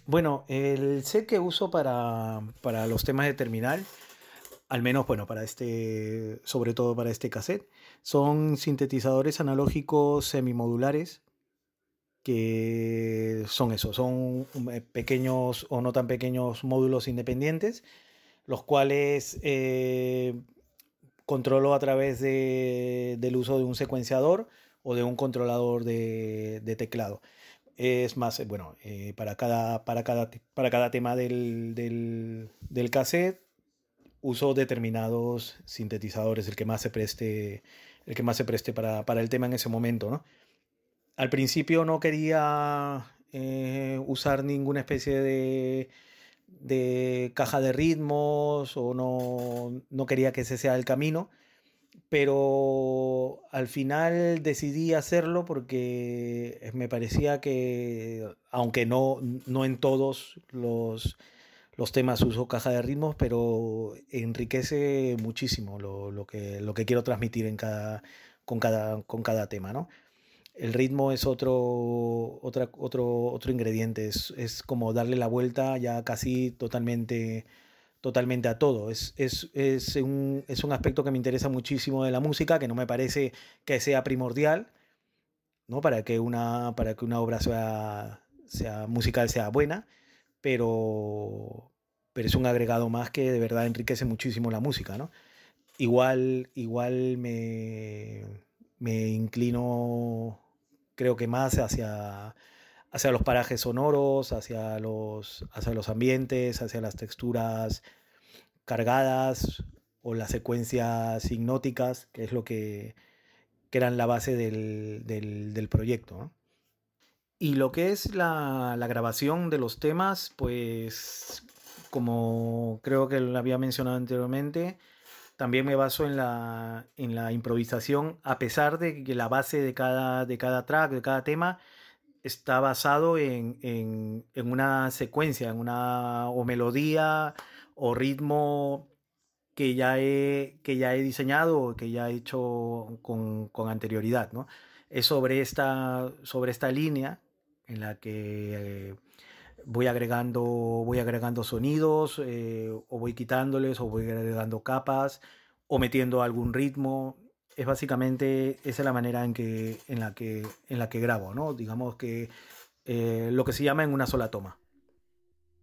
Bueno, el set que uso para los temas de terminal, al menos, bueno, para este, sobre todo para este cassette, son sintetizadores analógicos semimodulares que son eso, son pequeños o no tan pequeños módulos independientes, los cuales controlo a través del uso de un secuenciador o de un controlador de teclado. Es más, bueno, para cada tema del cassette uso determinados sintetizadores, el que más se preste para el tema en ese momento, ¿no? Al principio no quería usar ninguna especie de caja de ritmos o no quería que ese sea el camino, pero al final decidí hacerlo porque me parecía que, aunque no en todos los temas uso caja de ritmos, pero enriquece muchísimo lo que quiero transmitir con cada tema, ¿no? El ritmo es otro ingrediente, es como darle la vuelta ya casi totalmente a todo. Es un aspecto que me interesa muchísimo de la música, que no me parece que sea primordial, ¿no? Para que una obra sea musical, sea buena, pero es un agregado más que de verdad enriquece muchísimo la música, ¿no? Igual me inclino, creo que más hacia los parajes sonoros, hacia los ambientes, hacia las texturas cargadas o las secuencias hipnóticas, que es que eran la base del proyecto, ¿no? Y lo que es la grabación de los temas, pues como creo que lo había mencionado anteriormente, también me baso en la improvisación, a pesar de que la base de cada track, de cada tema, está basado en una secuencia, en una o melodía o ritmo que ya he diseñado o que ya he hecho con anterioridad, ¿no? Es sobre esta línea en la que voy agregando sonidos, o voy quitándoles, o voy agregando capas, o metiendo algún ritmo. Es básicamente, esa es la manera en la que grabo, ¿no? Digamos que lo que se llama en una sola toma.